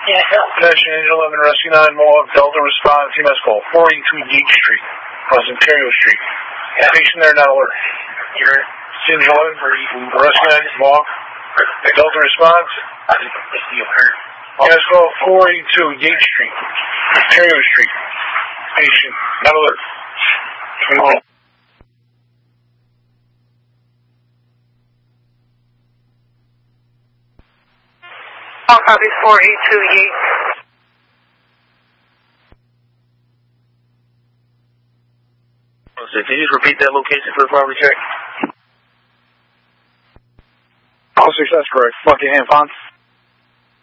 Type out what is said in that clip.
Pedestrian Angel 11, Rescue 9, Mohawk, Delta response, EMS call, 482 Yates Street, plus Ontario Street. Patient there, not alert. You're Angel 11, Rescue 9, Mohawk, Delta response. EMS call, 482 Yates Street, Ontario Street. Patient, not alert. Copy 482 Yates. So can you just repeat that location for the property check? All success, correct. Buckingham Fonts.